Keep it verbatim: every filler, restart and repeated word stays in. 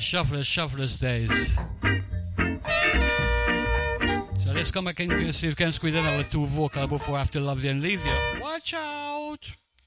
shufflers, shufflers days. So let's come back and see if we can squeeze another two vocal before I have to love you and leave you. Watch out!